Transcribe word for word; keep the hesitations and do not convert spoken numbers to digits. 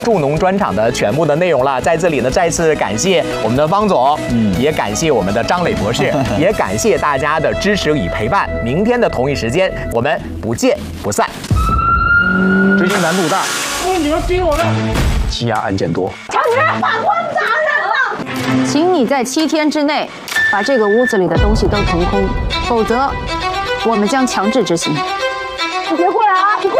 助农专场的全部的内容了。在这里呢，再次感谢我们的汪总，嗯，也感谢我们的张磊博士，也感谢大家的支持与陪伴。明天的同一时间，我们不见不散。 执行难度大， 不是你们逼我的， 积压案件多。 强奸法官打人了，请你在七天之内把这个屋子里的东西都腾空，否则我们将强制执行。你别过来啊！你别